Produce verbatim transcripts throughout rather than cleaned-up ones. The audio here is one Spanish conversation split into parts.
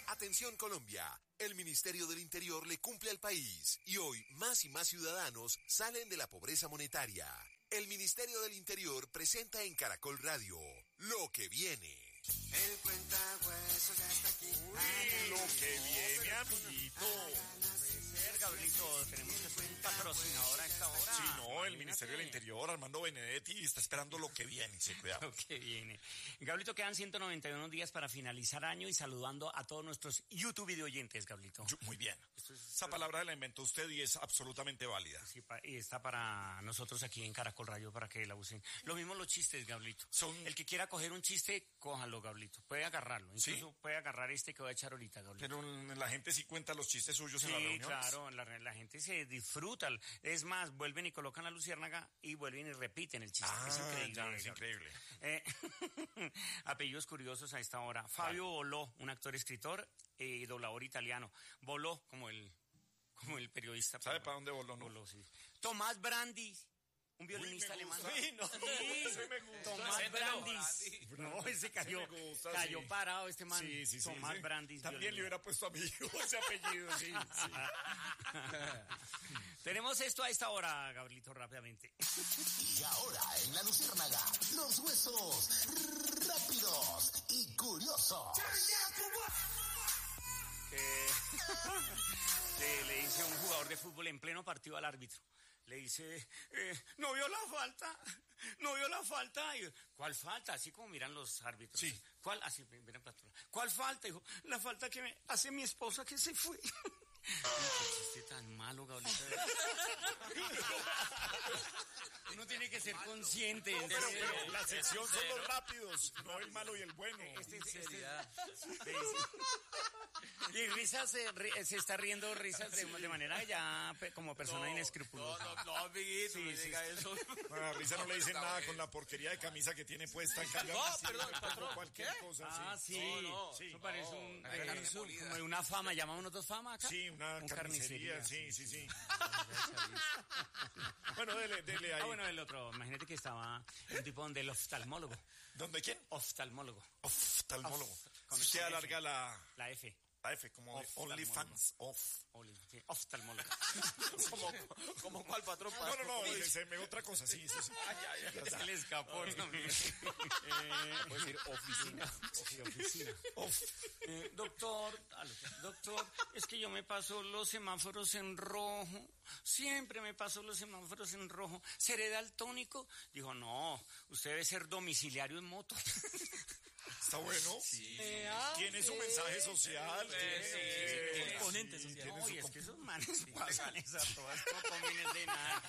Atención Colombia, el Ministerio del Interior le cumple al país y hoy más y más ciudadanos salen de la pobreza monetaria. El Ministerio del Interior presenta en Caracol Radio Lo que viene. El cuentahuesos ya está aquí. Uy, lo que viene, amiguito. Gabrielito, tenemos que ser un patrocinador a esta hora. Sí, no, el Imagínate. Ministerio del Interior, Armando Benedetti, está esperando lo que viene, sí, cuidado. Lo que viene. Gabrielito, quedan ciento noventa y uno días para finalizar año y saludando a todos nuestros YouTube video oyentes, Gabrielito. Yo- muy bien. Esto es- Esa palabra la inventó usted y es absolutamente válida. Sí, pa- y está para nosotros aquí en Caracol Radio para que la usen. Lo mismo los chistes, Gabrielito. Son- El que quiera coger un chiste, cójalo, Gabrielito. Puede agarrarlo. Incluso ¿Sí? puede agarrar este que voy a echar ahorita, Gabrielito. Pero mm, la gente sí cuenta los chistes suyos en las Sí, reuniones. claro, la, la gente se disfruta. Es más, vuelven y colocan la luciérnaga y vuelven y repiten el chiste. Ah, es increíble. ya, es Gabrielito. increíble. Eh, apellidos curiosos a esta hora. Fabio Bolò, un actor, escritor y doblador italiano. Bolò, como el, como el periodista. ¿Sabe para dónde voló? No? Bolò, sí. Tomás Brandis, un violinista Uy, me alemán. gusta. Sí, no, ese me gusta. Tomás Ese Brandis. No, ese cayó, Ese me gusta, cayó sí. parado este man. Sí, sí, sí. Tomás sí. Brandis. También le violinista. hubiera puesto a mi hijo ese apellido, sí. sí. Tenemos esto a esta hora, Gabrielito, rápidamente. Y ahora en la Luciérnaga, los huesos rápidos y curiosos. Eh, le, le dice a un jugador de fútbol en pleno partido al árbitro. Le dice, eh, no vio la falta, no vio la falta. Y, ¿cuál falta? Así como miran los árbitros. Sí. ¿Cuál? Así miran para atrás. ¿Cuál falta? Dijo, la falta que me hace mi esposa que se fue. Qué chiste tan malo, Gabrielito. Uno tiene que ser consciente. en Pero, serio. pero la sección son los rápidos, no el malo y el bueno. Este, este, este- y risas, se, ri- se está riendo risas de, de manera ya pe- como persona inescrupulosa. No, no, no, amiguito, Sí, no sí, diga eso. Bueno, a Risa no le dicen nada con la porquería de camisa que tiene puesta en cambio. No, a mí sí perdón, me tocó patrón, cualquier ¿qué? cosa. Ah, sí. sí, No, no, sí. eso parece un, Una eh, carne un- molida. como de una fama, ¿llamamos nosotros fama acá? Sí, una Un carnicería, sí, sí, sí. Bueno, dele, dele ahí. Ah, bueno, el otro, imagínate que estaba un tipo donde el oftalmólogo, ¿Dónde quién? oftalmólogo, Oftalmólogo. Of- con- Si usted con alarga F. la, la F, la F, como de Oftalmólogo. OnlyFans. Off. Oli- sí, oftalmólogo. como, como cuál patrón. No, no, no, se me otra cosa, sí, sí, sí. Se le escapó también. Puede decir oficina. Sí, oficina. Off. Eh, doctor, aló, doctor, es que yo me paso los semáforos en rojo, siempre me paso los semáforos en rojo. ¿Seré daltónico? Dijo, no, usted debe ser domiciliario en moto. Está bueno. Sí. Tiene su mensaje social. tiene- sí, tiene- componente sí, social. tiene No, su y es comp- que esos manes pasan esas todas, no comen de nada.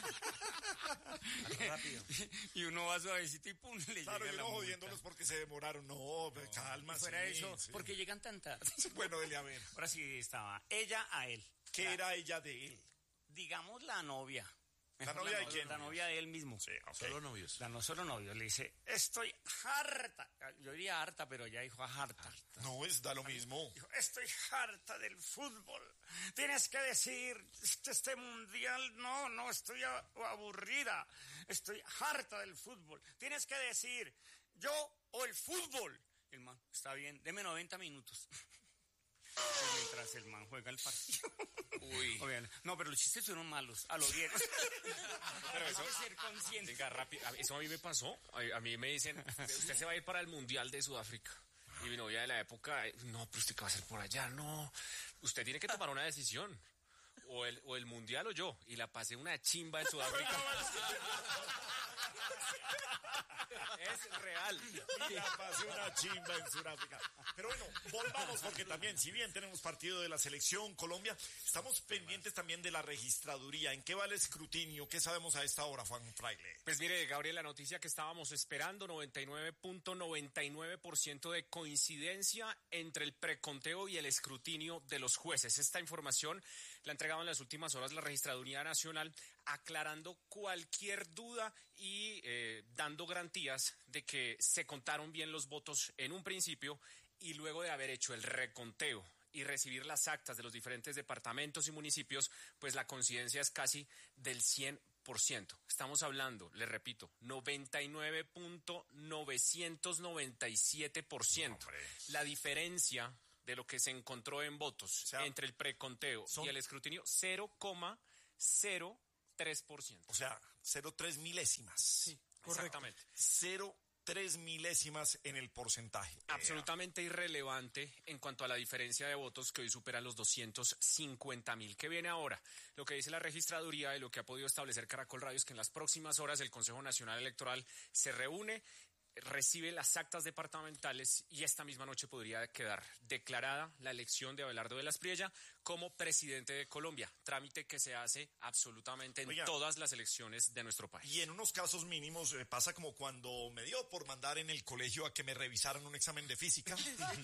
Rápido. Y uno va suavecito y pum, le Claro, llega y la no multa. jodiéndolos porque se demoraron. No, pero calma, Y fuera sí, eso, sí. porque llegan tan tarde. Bueno, dele a ver. Ahora sí estaba ella a él. ¿Qué La- era ella de él? Digamos la novia. ¿La Mejor novia de quién? La novia de él mismo. Sí, ok. Solo novios. La no solo novio, le dice, estoy harta. Yo diría harta, pero ella dijo harta. No, es da lo mismo. Dijo, estoy harta del fútbol. Tienes que decir, este, este mundial, no, no, estoy a- aburrida. Estoy harta del fútbol. Tienes que decir, yo o el fútbol. El man, está bien, deme noventa minutos. Y mientras el man juega el partido. Uy. Oigan, no, pero los chistes fueron malos, a lo bien. Pero Hay eso- que ser consciente. Venga, rápido. a- Eso a mí me pasó. A, a mí me dicen, usted se va a ir para el Mundial de Sudáfrica. Y mi novia de la época, eh, no, pero usted qué va a hacer por allá, no. Usted tiene que tomar una decisión. O el, o el Mundial o yo. Y la pasé una chimba en Sudáfrica. Es real. Ya pasé una chimba en Sudáfrica. Pero bueno, volvamos porque también, si bien tenemos partido de la selección Colombia, estamos pendientes también de la registraduría. ¿En qué va el escrutinio? ¿Qué sabemos a esta hora, Juan Fraile? Pues mire, Gabriel, la noticia que estábamos esperando, noventa y nueve punto noventa y nueve por ciento de coincidencia entre el preconteo y el escrutinio de los jueces. Esta información la entregaba en las últimas horas la Registraduría Nacional, aclarando cualquier duda y eh, dando garantías de que se contaron bien los votos en un principio y luego de haber hecho el reconteo y recibir las actas de los diferentes departamentos y municipios, pues la coincidencia es casi del cien por ciento. Estamos hablando, le repito, noventa y nueve punto novecientos noventa y siete por ciento. Hombre. La diferencia de lo que se encontró en votos O sea, entre el preconteo son- y el escrutinio, cero coma cero tres por ciento. O sea, cero coma tres milésimas. Sí, exactamente. cero coma tres milésimas en el porcentaje. Absolutamente irrelevante en cuanto a la diferencia de votos que hoy supera los doscientos cincuenta mil. ¿Qué viene ahora? Lo que dice la registraduría y lo que ha podido establecer Caracol Radio es que en las próximas horas el Consejo Nacional Electoral se reúne, recibe las actas departamentales y esta misma noche podría quedar declarada la elección de Abelardo de la Espriella como presidente de Colombia, trámite que se hace absolutamente en Oiga, todas las elecciones de nuestro país. Y en unos casos mínimos eh, pasa como cuando me dio por mandar en el colegio a que me revisaran un examen de física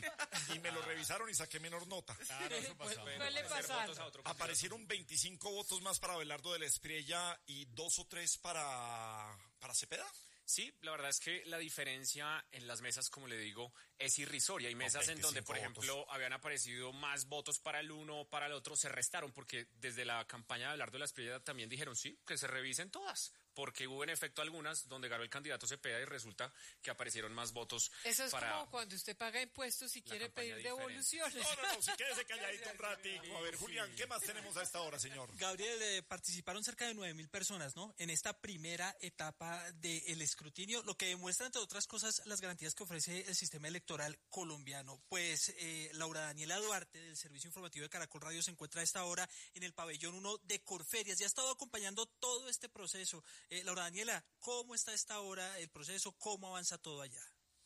y me lo revisaron y saqué menor nota. Claro, eso pasaba. Puede le hacer pasar? votos a otro candidato. Aparecieron veinticinco votos más para Abelardo de la Espriella y dos o tres para, para Cepeda. Sí, la verdad es que la diferencia en las mesas, como le digo, es irrisoria. Hay mesas en donde, por veinticinco ejemplo, habían aparecido más votos para el uno o para el otro, se restaron, porque desde la campaña de Abelardo de la Espriella también dijeron, sí, que se revisen todas, porque hubo en efecto algunas donde ganó el candidato Cepeda y resulta que aparecieron más votos Eso es para... como cuando usted paga impuestos y la quiere campaña pedir diferente. devoluciones. No, no, no, si quédese calladito un ratico. A ver, Julián, ¿qué más tenemos a esta hora, señor? Gabriel, eh, participaron cerca de nueve mil personas, ¿no? En esta primera etapa del escrutinio, lo que demuestra, entre otras cosas, las garantías que ofrece el sistema electoral colombiano. Pues eh, Laura Daniela Duarte, del Servicio Informativo de Caracol Radio, se encuentra a esta hora en el pabellón uno de Corferias y ha estado acompañando todo este proceso. Eh, Laura Daniela, ¿cómo está a esta hora el proceso? ¿Cómo avanza todo allá?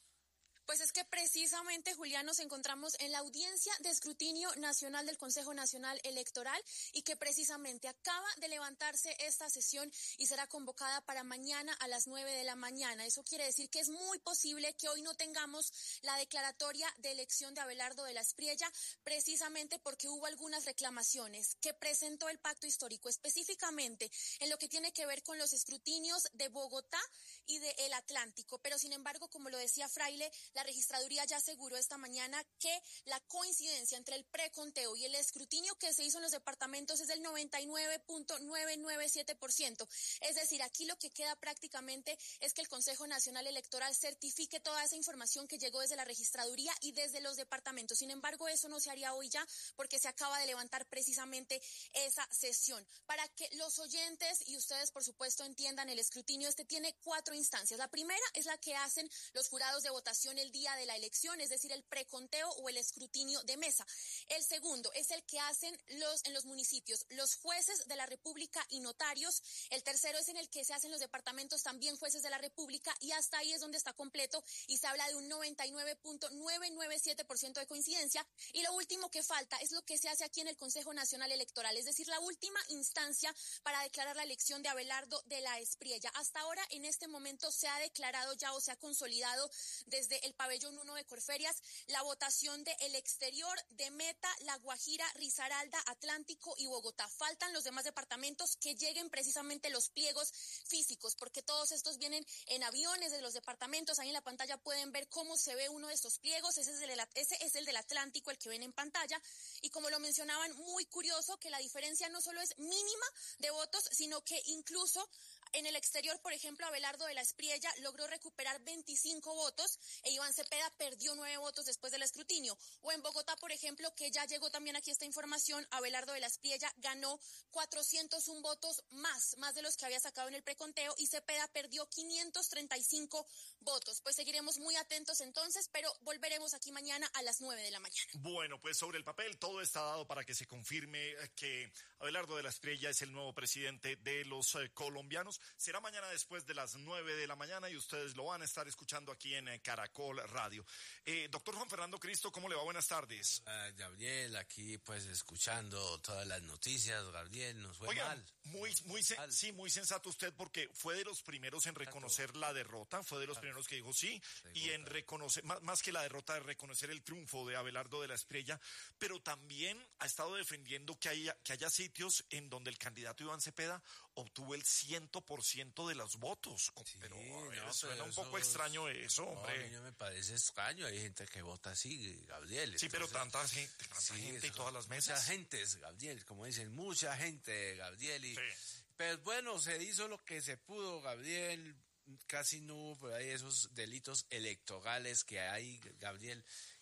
Pues es que precisamente, Julián, nos encontramos en la audiencia de escrutinio nacional del Consejo Nacional Electoral y que precisamente acaba de levantarse esta sesión y será convocada para mañana a las nueve de la mañana. Eso quiere decir que es muy posible que hoy no tengamos la declaratoria de elección de Abelardo de la Espriella, precisamente porque hubo algunas reclamaciones que presentó el Pacto Histórico, específicamente en lo que tiene que ver con los escrutinios de Bogotá y de El Atlántico. Pero sin embargo, como lo decía Fraile, la registraduría ya aseguró esta mañana que la coincidencia entre el preconteo y el escrutinio que se hizo en los departamentos es del noventa y nueve punto novecientos noventa y siete por ciento. Es decir, aquí lo que queda prácticamente es que el Consejo Nacional Electoral certifique toda esa información que llegó desde la registraduría y desde los departamentos. Sin embargo, eso no se haría hoy ya porque se acaba de levantar precisamente esa sesión. Para que los oyentes y ustedes, por supuesto, entiendan el escrutinio, este tiene cuatro instancias. La primera es la que hacen los jurados de votación el día de la elección, es decir, el preconteo o el escrutinio de mesa. El segundo es el que hacen los en los municipios los jueces de la República y notarios. El tercero es en el que se hacen los departamentos también jueces de la República y hasta ahí es donde está completo y se habla de un noventa y nueve punto novecientos noventa y siete por ciento de coincidencia. Y lo último que falta es lo que se hace aquí en el Consejo Nacional Electoral, es decir, la última instancia para declarar la elección de Abelardo de la Espriella. Hasta ahora, en este momento, se ha declarado ya o se ha consolidado desde el pabellón uno de Corferias la votación de El Exterior, de Meta, La Guajira, Risaralda, Atlántico y Bogotá. Faltan los demás departamentos que lleguen precisamente los pliegos físicos, porque todos estos vienen en aviones de los departamentos. Ahí en la pantalla pueden ver cómo se ve uno de estos pliegos. Ese es el, ese es el del Atlántico, el que ven en pantalla. Y como lo mencionaban, muy curioso que la diferencia no solo es mínima de votos, sino que incluso en El Exterior, por ejemplo, Abelardo de la Espriella logró recuperar veinticinco votos e Iván Cepeda perdió nueve votos después del escrutinio. O en Bogotá, por ejemplo, que ya llegó también aquí esta información, Abelardo de la Espriella ganó cuatrocientos uno votos más, más de los que había sacado en el preconteo y Cepeda perdió quinientos treinta y cinco votos. Pues seguiremos muy atentos entonces, pero volveremos aquí mañana a las nueve de la mañana. Bueno, pues sobre el papel todo está dado para que se confirme que Abelardo de la Espriella es el nuevo presidente de los eh, colombianos. Será mañana después de las nueve de la mañana y ustedes lo van a estar escuchando aquí en eh, Caracol Radio. Eh, doctor Juan Fernando Cristo, ¿cómo le va? Buenas tardes. Uh, Gabriel, aquí pues escuchando todas las noticias. Gabriel, nos fue Oiga, mal. muy, muy, sen- mal. sí, muy sensato usted porque fue de los primeros en reconocer la derrota, fue de los primeros que dijo sí, y en reconocer, más, más que la derrota, de reconocer el triunfo de Abelardo de la Espriella, pero también ha estado defendiendo que haya, que haya sitios en donde el candidato Iván Cepeda obtuvo el cien por ciento de los votos. Sí, pero no, a ver, pero suena un eso poco es- extraño eso, No, a hombre. mí no me parece extraño. Hay gente que vota así, Gabriel. Sí, pero Entonces, tanta gente, tanta sí, gente y eso, todas las mucha mesas. gente, Gabriel, como dicen, mucha gente, Gabriel. Y, Sí. Pues bueno, se hizo lo que se pudo, Gabriel. Casi no hubo por ahí esos delitos electorales que hay, Gabriel.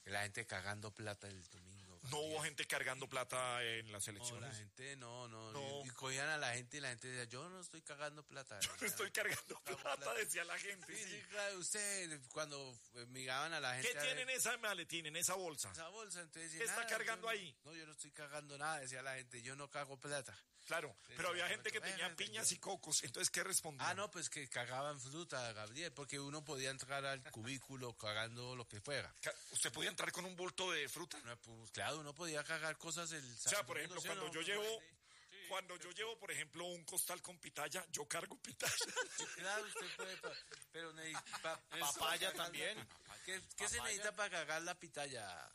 La gente cagando plata el domingo. No hubo gente cargando plata en las No, elecciones. la gente no, no, No. Y, y cogían a la gente y la gente decía, yo no estoy cagando plata. Yo no estoy cargando Cago plata, plata. decía la gente. Sí, sí. sí, claro, usted, cuando eh, migaban a la gente... ¿Qué a ver, tienen en esa maletín, en esa bolsa? esa bolsa? Entonces, ¿Qué está nada, cargando yo no- ahí? No, yo no estoy cagando nada, decía la gente, yo no cago plata. Claro, pero había gente que tenía Bueno, piñas yo- y cocos. Entonces, ¿qué respondían? Ah, no, pues que cagaban fruta, Gabriel, porque uno podía entrar al cubículo cagando lo que fuera. Ca- ¿Usted podía entrar con un bulto de fruta? No, pues, claro, uno podía cagar cosas el O sea, por ejemplo, ¿sí o cuando no? yo llevo, cuando yo llevo, por ejemplo, un costal con pitaya, yo cargo pitaya. Sí, claro, usted puede, pa- pero necesita... Papaya también. ¿Qué, qué se necesita para cagar la pitaya?